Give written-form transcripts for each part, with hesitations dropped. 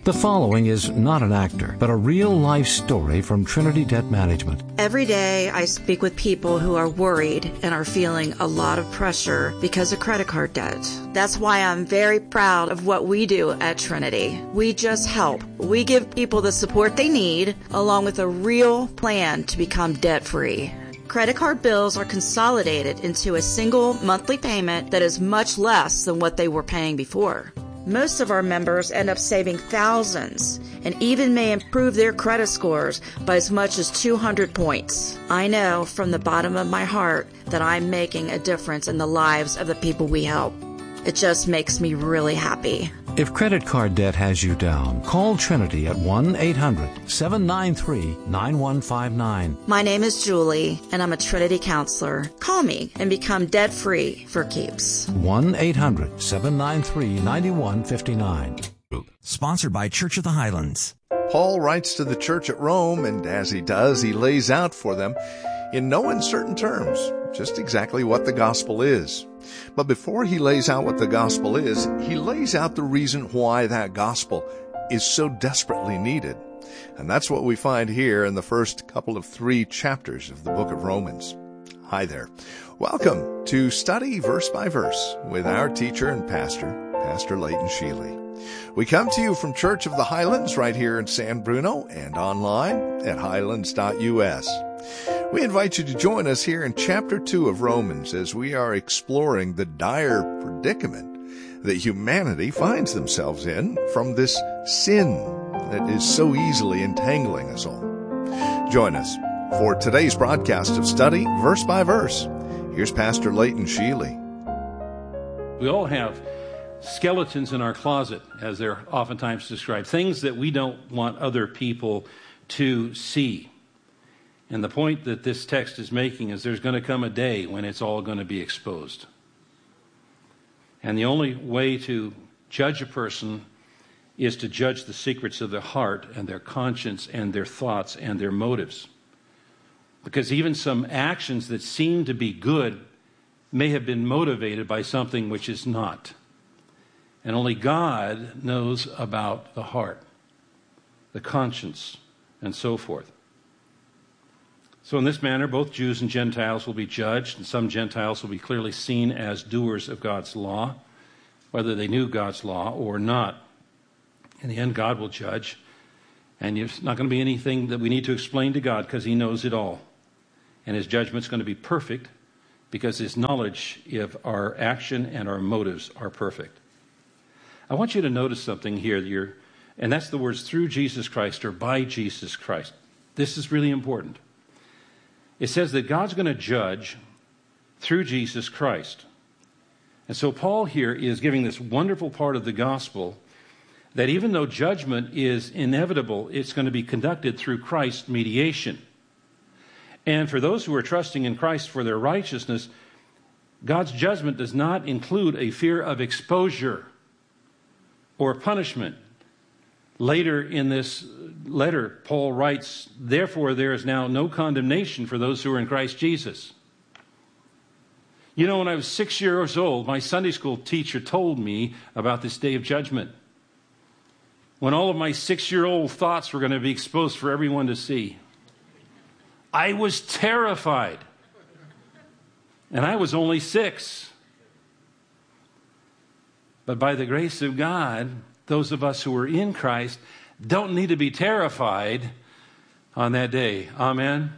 The following is not an actor, but a real-life story from Trinity Debt Management. Every day I speak with people who are worried and are feeling a lot of pressure because of credit card debt. That's why I'm very proud of what we do at Trinity. We just help. We give people the support they need, along with a real plan to become debt-free. Credit card bills are consolidated into a single monthly payment that is much less than what they were paying before. Most of our members end up saving thousands and even may improve their credit scores by as much as 200 points. I know from the bottom of my heart that I'm making a difference in the lives of the people we help. It just makes me really happy. If credit card debt has you down, call Trinity at 1-800-793-9159. My name is Julie, and I'm a Trinity counselor. Call me and become debt-free for keeps. 1-800-793-9159. Sponsored by Church of the Highlands. Paul writes to the church at Rome, and as he does, he lays out for them, in no uncertain terms, just exactly what the gospel is. But before he lays out what the gospel is, he lays out the reason why that gospel is so desperately needed. And that's what we find here in the first couple of 3 chapters of the book of Romans. Hi there. Welcome to Study Verse by Verse with our teacher and pastor, Pastor Leighton Sheely. We come to you from Church of the Highlands right here in San Bruno and online at highlands.us. We invite you to join us here in Chapter 2 of Romans as we are exploring the dire predicament that humanity finds themselves in from this sin that is so easily entangling us all. Join us for today's broadcast of Study Verse by Verse. Here's Pastor Leighton Sheely. We all have skeletons in our closet, as they're oftentimes described, things that we don't want other people to see. And the point that this text is making is there's going to come a day when it's all going to be exposed. And the only way to judge a person is to judge the secrets of their heart and their conscience and their thoughts and their motives. Because even some actions that seem to be good may have been motivated by something which is not. And only God knows about the heart, the conscience, and so forth. So in this manner, both Jews and Gentiles will be judged, and some Gentiles will be clearly seen as doers of God's law, whether they knew God's law or not. In the end, God will judge, and there's not going to be anything that we need to explain to God because He knows it all. And His judgment's going to be perfect because His knowledge of our action and our motives are perfect. I want you to notice something here, and that's the words through Jesus Christ or by Jesus Christ. This is really important. It says that God's going to judge through Jesus Christ. And so Paul here is giving this wonderful part of the gospel that even though judgment is inevitable, it's going to be conducted through Christ's mediation. And for those who are trusting in Christ for their righteousness, God's judgment does not include a fear of exposure or punishment. Later in this letter, Paul writes, "Therefore there is now no condemnation for those who are in Christ Jesus." You know, when I was 6 years old, my Sunday school teacher told me about this day of judgment, when all of my 6-year-old thoughts were going to be exposed for everyone to see. I was terrified. And I was only 6. But by the grace of God, those of us who are in Christ don't need to be terrified on that day. Amen?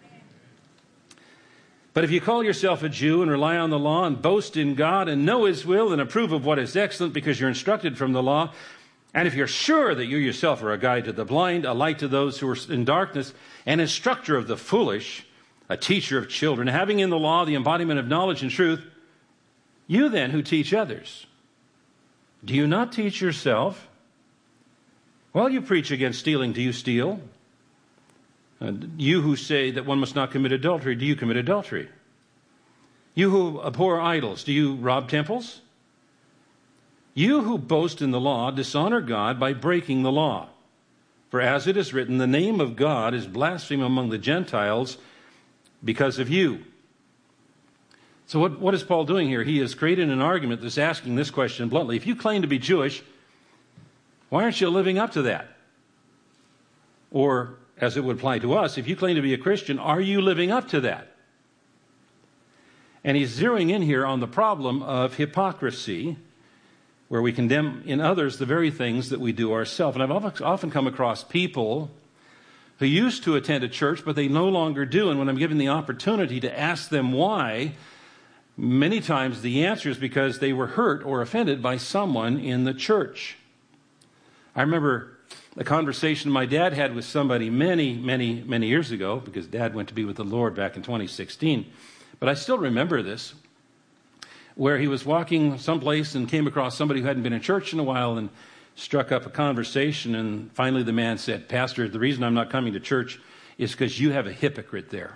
But if you call yourself a Jew and rely on the law and boast in God and know His will and approve of what is excellent because you're instructed from the law, and if you're sure that you yourself are a guide to the blind, a light to those who are in darkness, an instructor of the foolish, a teacher of children, having in the law the embodiment of knowledge and truth, you then who teach others, do you not teach yourself? While you preach against stealing, do you steal? You who say that one must not commit adultery, do you commit adultery? You who abhor idols, do you rob temples? You who boast in the law dishonor God by breaking the law. For as it is written, the name of God is blasphemed among the Gentiles because of you. So what is Paul doing here? He has created an argument that's asking this question bluntly. If you claim to be Jewish, Why aren't you living up to that? Or, as it would apply to us, if you claim to be a Christian, are you living up to that? And he's zeroing in here on the problem of hypocrisy, where we condemn in others the very things that we do ourselves. And I've often come across people who used to attend a church, but they no longer do. And when I'm given the opportunity to ask them why, many times the answer is because they were hurt or offended by someone in the church. I remember a conversation my dad had with somebody many years ago, because Dad went to be with the Lord back in 2016. But I still remember this, where he was walking someplace and came across somebody who hadn't been in church in a while and struck up a conversation. And finally the man said, "Pastor, the reason I'm not coming to church is because you have a hypocrite there."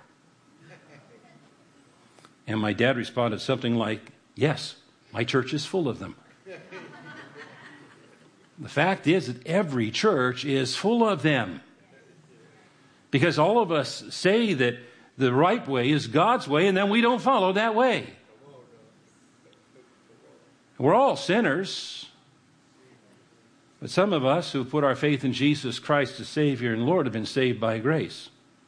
And my dad responded something like, "Yes, my church is full of them." The fact is that every church is full of them. Because all of us say that the right way is God's way, and then we don't follow that way. We're all sinners. But some of us who put our faith in Jesus Christ as Savior and Lord have been saved by grace.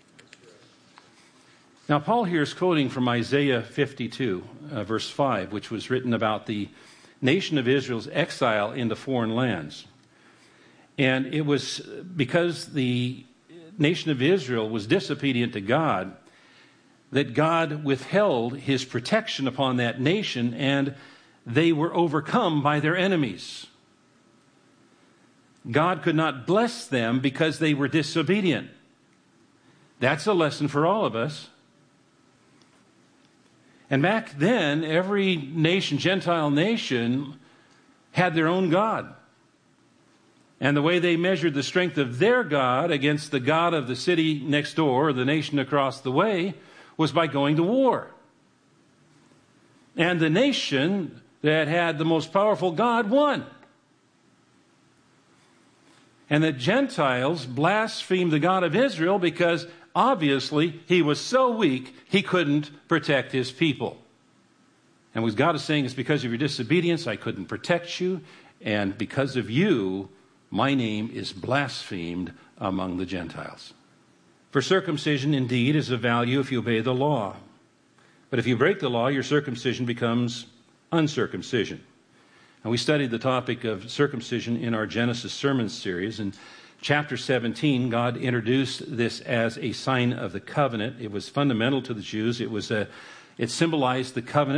Now, Paul here is quoting from Isaiah 52, verse 5, which was written about the nation of Israel's exile into foreign lands. And it was because the nation of Israel was disobedient to God that God withheld his protection upon that nation, and they were overcome by their enemies. God could not bless them because they were disobedient. That's a lesson for all of us. And back then, every nation, Gentile nation, had their own God. And the way they measured the strength of their God against the God of the city next door, or the nation across the way, was by going to war. And the nation that had the most powerful God won. And the Gentiles blasphemed the God of Israel because obviously he was so weak he couldn't protect his people. And what God is saying is, because of your disobedience, I couldn't protect you. And because of you, my name is blasphemed among the Gentiles. For circumcision indeed is of value if you obey the law. But if you break the law, your circumcision becomes uncircumcision. And we studied the topic of circumcision in our Genesis sermon series. In chapter 17, God introduced this as a sign of the covenant. It was fundamental to the Jews. It symbolized the covenant